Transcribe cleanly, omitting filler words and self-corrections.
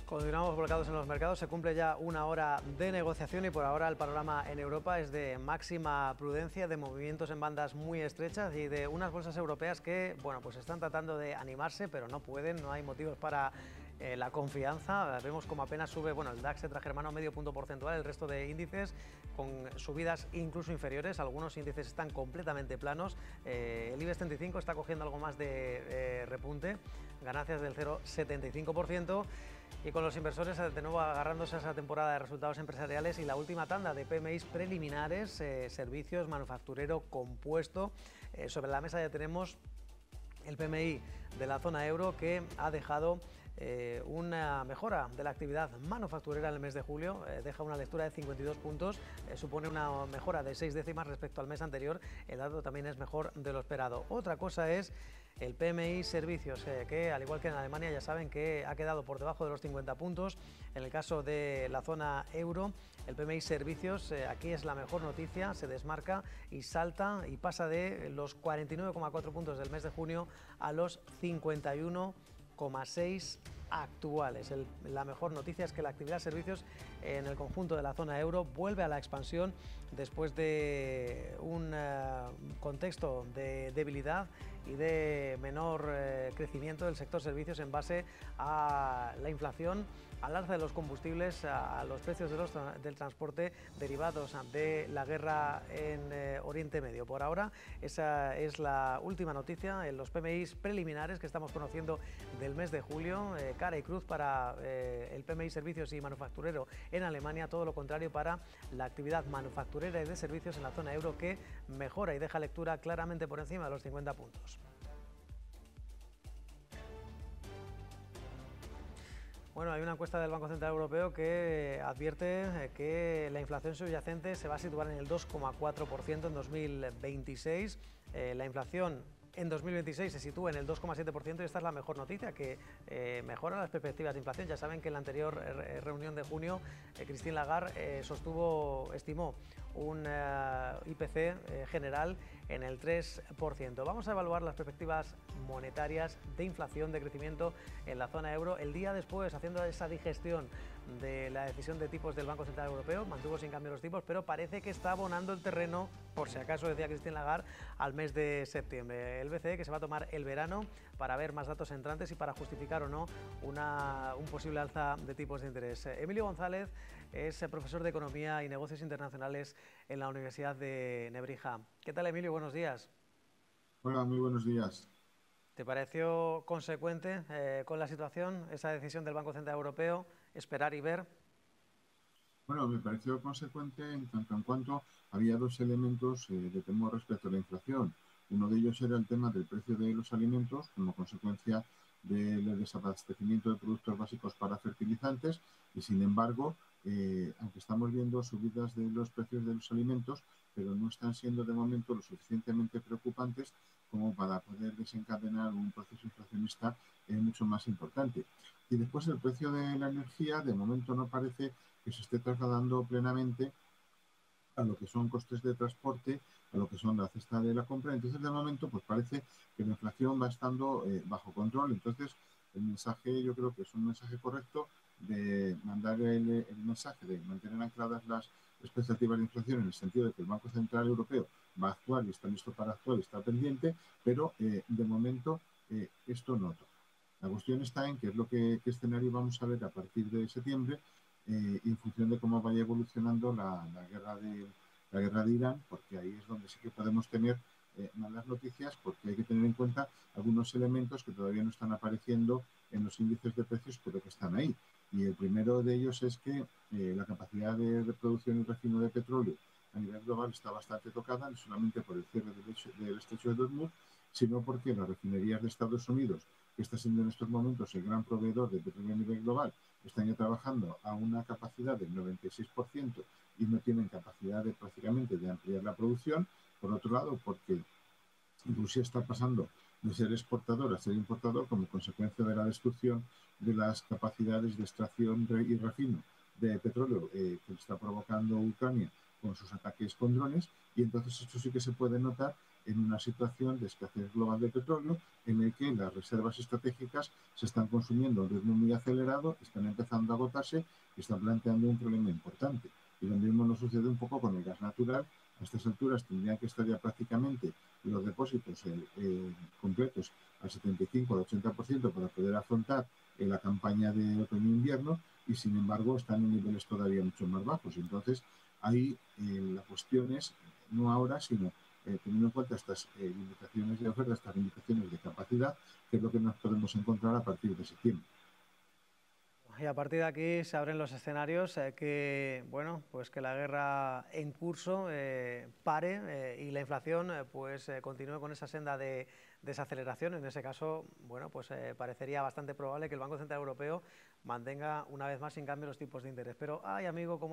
Continuamos volcados en los mercados, se cumple ya una hora de negociación y por ahora el panorama en Europa es de máxima prudencia, de movimientos en bandas muy estrechas y de unas bolsas europeas que, bueno, pues están tratando de animarse, pero no pueden, no hay motivos para la confianza. Vemos como apenas sube, bueno, el DAX germano medio punto porcentual, el resto de índices con subidas incluso inferiores, algunos índices están completamente planos, el IBEX 35 está cogiendo algo más de repunte, ganancias del 0,75%. Y con los inversores de nuevo agarrándose a esa temporada de resultados empresariales y la última tanda de PMIs preliminares, servicios, manufacturero, compuesto. Sobre la mesa ya tenemos el PMI de la zona euro que ha dejado una mejora de la actividad manufacturera en el mes de julio, deja una lectura de 52 puntos, supone una mejora de 6 décimas respecto al mes anterior, el dato también es mejor de lo esperado. Otra cosa es el PMI servicios, que al igual que en Alemania ya saben que ha quedado por debajo de los 50 puntos, en el caso de la zona euro, el PMI servicios, aquí es la mejor noticia, se desmarca y salta y pasa de los 49,4 puntos del mes de junio a los 51,6 actuales. La mejor noticia es que la actividad de servicios en el conjunto de la zona euro vuelve a la expansión después de un contexto de debilidad y de menor crecimiento del sector servicios en base a la inflación, al alza de los combustibles, a los precios del transporte derivados de la guerra en Oriente Medio. Por ahora, esa es la última noticia en los PMIs preliminares que estamos conociendo del mes de julio. Cara y cruz para el PMI servicios y manufacturero en Alemania, todo lo contrario para la actividad manufacturera y de servicios en la zona euro, que mejora y deja lectura claramente por encima de los 50 puntos. Bueno, hay una encuesta del Banco Central Europeo que advierte que la inflación subyacente se va a situar en el 2,4% en 2026. La inflación en 2026 se sitúa en el 2,7% y esta es la mejor noticia, que mejora las perspectivas de inflación. Ya saben que en la anterior reunión de junio Christine Lagarde estimó un IPC general en el 3%. Vamos a evaluar las perspectivas monetarias de inflación, de crecimiento en la zona euro el día después, haciendo esa digestión de la decisión de tipos del Banco Central Europeo. Mantuvo sin cambio los tipos, pero parece que está abonando el terreno, por si acaso decía Christine Lagarde, al mes de septiembre. El BCE que se va a tomar el verano para ver más datos entrantes y para justificar o no un posible alza de tipos de interés. Emilio González es profesor de Economía y Negocios Internacionales en la Universidad de Nebrija. ¿Qué tal, Emilio? Buenos días. Hola, muy buenos días. ¿Te pareció consecuente con la situación esa decisión del Banco Central Europeo, esperar y ver? Bueno, me pareció consecuente en tanto en cuanto había dos elementos de temor respecto a la inflación. Uno de ellos era el tema del precio de los alimentos como consecuencia del desabastecimiento de productos básicos para fertilizantes y, sin embargo, aunque estamos viendo subidas de los precios de los alimentos, pero no están siendo de momento lo suficientemente preocupantes como para poder desencadenar un proceso inflacionista mucho más importante. Y después el precio de la energía, de momento no parece que se esté trasladando plenamente a lo que son costes de transporte, a lo que son la cesta de la compra. Entonces, de momento, pues parece que la inflación va estando bajo control. Entonces, el mensaje yo creo que es un mensaje correcto de mandar el mensaje de mantener ancladas las expectativas de inflación en el sentido de que el Banco Central Europeo va a actuar y está listo para actuar y está pendiente, pero de momento esto no toca. La cuestión está en qué es qué escenario vamos a ver a partir de septiembre en función de cómo vaya evolucionando la guerra de Irán, porque ahí es donde sí que podemos tener malas noticias, porque hay que tener en cuenta algunos elementos que todavía no están apareciendo en los índices de precios, pero que están ahí. Y el primero de ellos es que la capacidad de producción y refino de petróleo a nivel global está bastante tocada, no solamente por el cierre del estrecho de Hormuz, sino porque las refinerías de Estados Unidos, que está siendo en estos momentos el gran proveedor de petróleo a nivel global, están ya trabajando a una capacidad del 96% y no tienen capacidad prácticamente de ampliar la producción. Por otro lado, porque Rusia está pasando de ser exportador a ser importador como consecuencia de la destrucción de las capacidades de extracción y refino de petróleo que le está provocando Ucrania con sus ataques con drones, y entonces esto sí que se puede notar en una situación de escasez global de petróleo en el que las reservas estratégicas se están consumiendo a un ritmo muy acelerado, están empezando a agotarse y están planteando un problema importante. Y lo mismo nos sucede un poco con el gas natural. A estas alturas tendrían que estar ya prácticamente los depósitos completos al 75 al 80% para poder afrontar la campaña de otoño-invierno y sin embargo están en niveles todavía mucho más bajos. Entonces, ahí la cuestión es, no ahora, sino teniendo en cuenta estas limitaciones de oferta, estas limitaciones de capacidad, que es lo que nos podemos encontrar a partir de septiembre. Y a partir de aquí se abren los escenarios que, bueno, pues que la guerra en curso pare y la inflación continúe con esa senda de desaceleración. En ese caso, bueno, pues parecería bastante probable que el Banco Central Europeo mantenga una vez más sin cambio los tipos de interés. Pero, ay, amigo, como